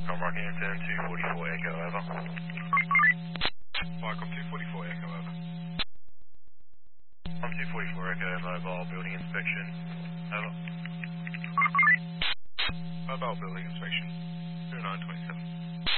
I'm rocking into 244 Echo, over. Viacom 244 Echo, over. I'm 244 Echo, mobile building inspection, over. Mobile building inspection, 0927.